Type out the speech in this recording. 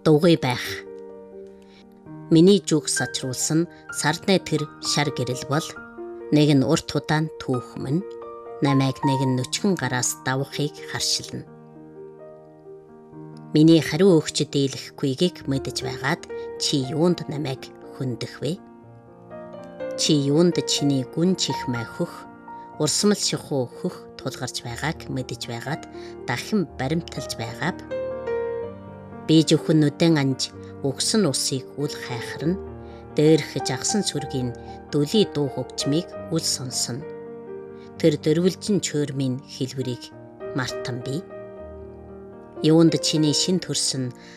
дугуй байх. Миний зүг сачруулсан сардны тэр шар гэрэл бол нэг нь урт удаан түүх мөн, намайг нэг нь нүчгэн гараас давахыг харшилна. Миний хариу өгч дийлэхгүйгийг мэдэж байгаад чи юунд намайг хөндөх вэ? Чи юунд чиний гүн чихмээ хөх, урсмал шихуу хөх тулгарч байгааг мэдэж байгаад дахин баримталж байгаав. Би зөвхөн нүдэн анж өгсөн усыг үл хайхарна, дээрх жагсан сүргийн дүлий дуу хөгжмийг үл сонсно. Тэр дөрвөлжин чөөрмийн хэлбэрийг мартан би. Юунд чиний шин төрсөн